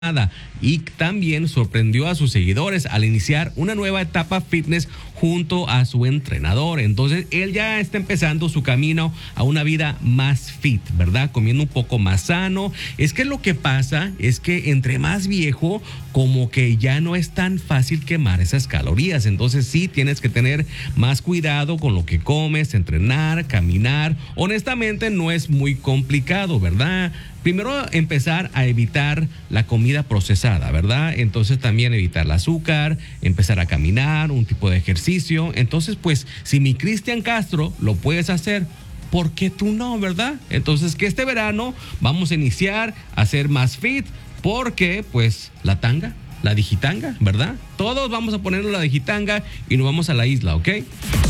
y también sorprendió a sus seguidores al iniciar una nueva etapa fitness junto a su entrenador. Entonces él ya está empezando su camino a una vida más fit, ¿verdad? Comiendo un poco más sano. Es que lo que pasa es que entre más viejo, como que ya no es tan fácil quemar esas calorías. Entonces sí tienes que tener más cuidado con lo que comes, entrenar, caminar. Honestamente no es muy complicado, ¿verdad? Primero empezar a evitar la comida procesada, ¿verdad? Entonces también evitar el azúcar, empezar a caminar, un tipo de ejercicio. Entonces, pues, si mi Cristian Castro lo puedes hacer, ¿por qué tú no, verdad? Entonces, que este verano vamos a iniciar a ser más fit porque, pues, la tanga, la digitanga, ¿verdad? Todos vamos a ponernos la digitanga y nos vamos a la isla, ¿ok?